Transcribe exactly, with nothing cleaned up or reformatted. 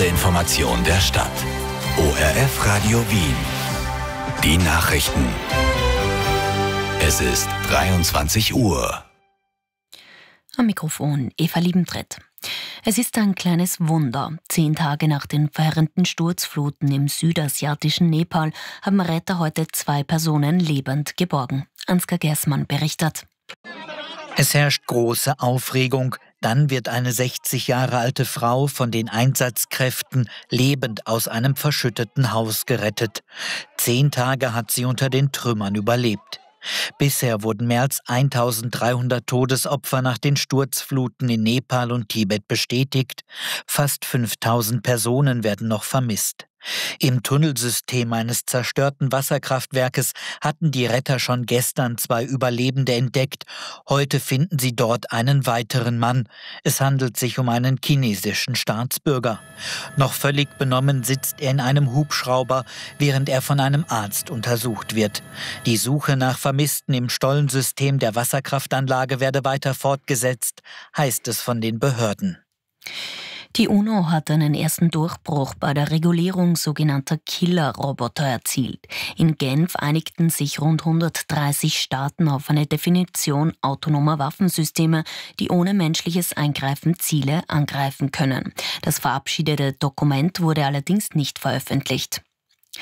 erste Information der Stadt. O R F Radio Wien. Die Nachrichten. Es ist dreiundzwanzig Uhr. Am Mikrofon Eva Liebentritt. Es ist ein kleines Wunder. Zehn Tage nach den verheerenden Sturzfluten im südasiatischen Nepal haben Retter heute zwei Personen lebend geborgen. Ansgar Gersmann berichtet. Es herrscht große Aufregung. Dann wird eine sechzig Jahre alte Frau von den Einsatzkräften lebend aus einem verschütteten Haus gerettet. Zehn Tage hat sie unter den Trümmern überlebt. Bisher wurden mehr als eintausenddreihundert Todesopfer nach den Sturzfluten in Nepal und Tibet bestätigt. Fast fünftausend Personen werden noch vermisst. Im Tunnelsystem eines zerstörten Wasserkraftwerkes hatten die Retter schon gestern zwei Überlebende entdeckt. Heute finden sie dort einen weiteren Mann. Es handelt sich um einen chinesischen Staatsbürger. Noch völlig benommen sitzt er in einem Hubschrauber, während er von einem Arzt untersucht wird. Die Suche nach Vermissten im Stollensystem der Wasserkraftanlage werde weiter fortgesetzt, heißt es von den Behörden. Die UNO hat einen ersten Durchbruch bei der Regulierung sogenannter Killer-Roboter erzielt. In Genf einigten sich rund hundertdreißig Staaten auf eine Definition autonomer Waffensysteme, die ohne menschliches Eingreifen Ziele angreifen können. Das verabschiedete Dokument wurde allerdings nicht veröffentlicht.